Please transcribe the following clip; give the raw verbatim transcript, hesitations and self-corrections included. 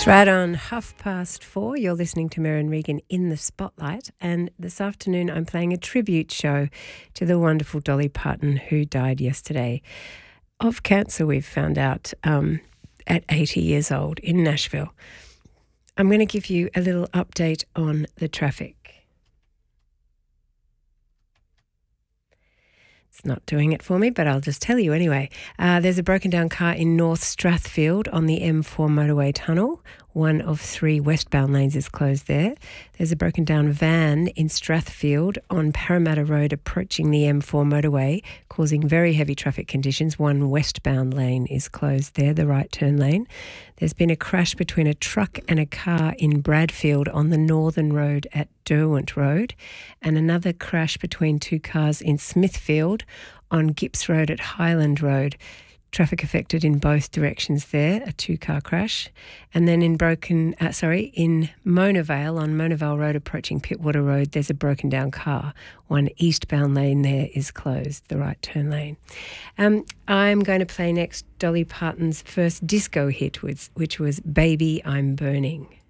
It's right on half past four. You're listening to Merryn Regan in the Spotlight, and this afternoon I'm playing a tribute show to the wonderful Dolly Parton, who died yesterday of cancer, we've found out, um, at eighty years old in Nashville. I'm going to give you a little update on the traffic. It's not doing it for me, but I'll just tell you anyway. Uh, there's a broken down car in North Strathfield on the M four motorway tunnel. One of three westbound lanes is closed there. There's a broken down van in Strathfield on Parramatta Road approaching the M four motorway, causing very heavy traffic conditions. One westbound lane is closed there, the right turn lane. There's been a crash between a truck and a car in Bradfield on the northern road at Derwent Road, and another crash between two cars in Smithfield on Gips Road at Highland Road. Traffic affected in both directions there, a two-car crash. And then in broken, uh, sorry, in Mona Vale, on Mona Vale Road approaching Pittwater Road, there's a broken down car. One eastbound lane there is closed, the right turn lane. Um, I'm going to play next Dolly Parton's first disco hit, which, which was Baby I'm Burning.